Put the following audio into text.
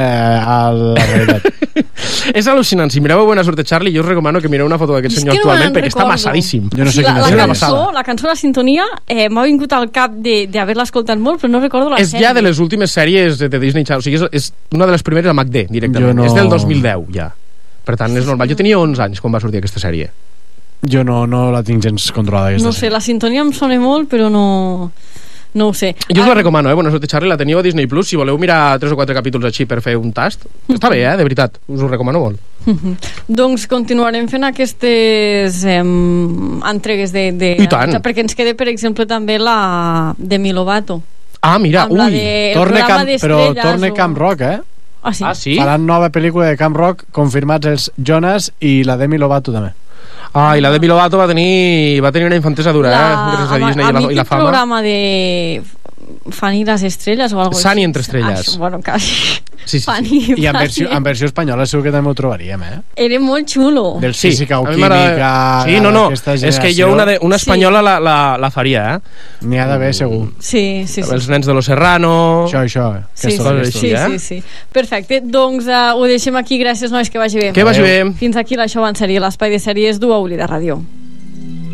a la realitat. És al·lucinant. Si mireu Buena Suerte Charlie, jo us recomano que mireu una foto d'aquest senyor actualment perquè està massadíssim. Jo no sé la cançó, la sintonia, m'ha vingut al cap d'haver-la escoltat molt, però no recordo la sèrie. És ja de les últimes sèries de Disney Channel. O sigui, és una de les primeres amb HD, directament. És del 2010, ja. Per tant, és normal. Jo tenia 11 anys quan va sortir aquesta sèrie. Jo no la tinc gens controlada, aquesta sèrie. La sintonia em sona molt, però no ho sé. Jo us la recomano, Buena Suerte Charlie, la teniu a Disney Plus, si voleu mirar 3 o 4 capítols així per fer un tast. Està bé, de veritat, us ho recomano molt. Doncs continuarem fent aquestes entregues de... I tant. Perquè ens queda, per exemple, també la de Lovato. Ah, mira, torna Camp Rock, Ah, sí? Faran nova pel·lícula de Camp Rock, confirmats els Jonas i la Demi Lovato també. Ah, i la Demi Lovato va tenir una infantesa dura, gràcies a Disney i la fama. Programa de Fanny les estrelles o alguna cosa Sunny entre estrelles. Bueno, quasi. Sí. I en versió espanyola segur que també ho trobaríem, Era molt xulo. Del física o química. Sí, no. És que jo una espanyola la faria, N'hi ha d'haver, segur. Sí. Els nens de Los Serrano. Això. Sí. Perfecte. Doncs ho deixem aquí. Gràcies, nois, que vagi bé. Que vagi bé. Fins aquí l'Això va en sèrie, l'espai de sèries d'UAULI de Ràdio.